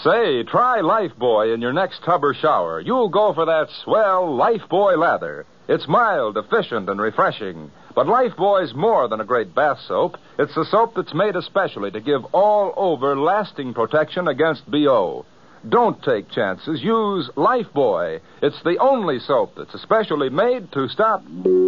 Say, try Lifebuoy in your next tub or shower. You'll go for that swell Lifebuoy lather. It's mild, efficient, and refreshing. But Lifebuoy's more than a great bath soap. It's a soap that's made especially to give all-over lasting protection against BO. Don't take chances. Use Lifebuoy. It's the only soap that's especially made to stop